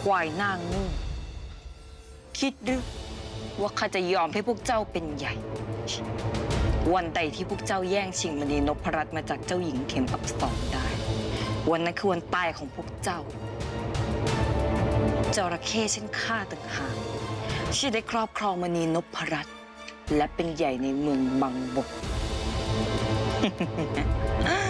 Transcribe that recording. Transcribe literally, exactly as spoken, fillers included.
ควายหน้างูคิดหรือว่าข้าจะยอมให้พวกเจ้าเป็นใหญ่วันใดที่พวกเจ้าแย่งชิงมณีนพรัตน์มาจากเจ้าหญิงเข็มอับสรได้วันนั้นคือวันตายของพวกเจ้าจระเข้เช่นข้าต่างหากที่ได้ครอบครองมณีนพรัตน์และเป็นใหญ่ในเมืองบังบก